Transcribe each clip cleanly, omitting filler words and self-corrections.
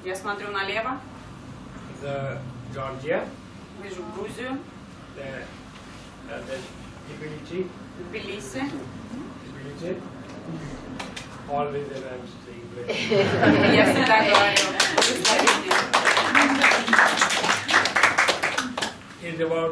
Я смотрю налево. The Georgia. Вижу Грузию. The Tbilisi. Тбилиси. Tbilisi. Always when I'm saying English. Я всегда говорю. It's about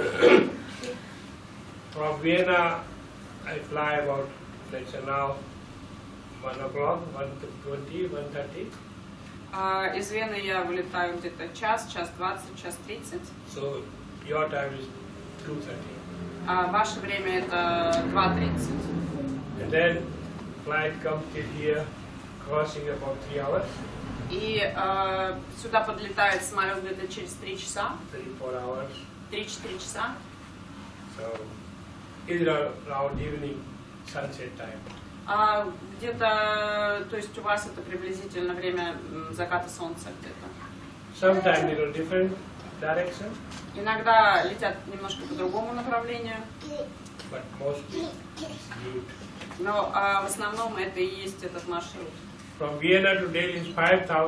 from Vienna. I fly about, let's say now, 1 o'clock, 1:20, 1:30. Из Вены я вылетаю где-то час 20, час 30. So your time is 2:30. Ваше время это 2:30. And then flight comes till here, crossing about 3 hours. И сюда подлетает самолет где-то через 3 часа. 3-4 hours. 3-4 часа. So it's around evening sunset time. Где-то, то есть у вас это приблизительно время заката солнца где-то. Sometimes different direction. Иногда летят немножко по другому направлению. But mostly route. Но в основном это и есть этот маршрут. From Vienna to Delhi is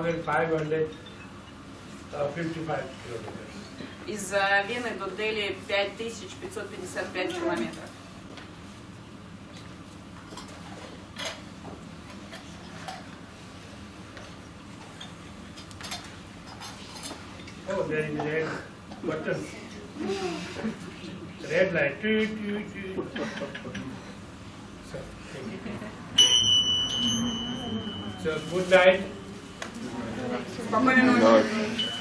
5,555 kilometers. Из Вены до Дели 5555 километров. Oh, there is a red button. Red light. So good night. Спокойной ночи.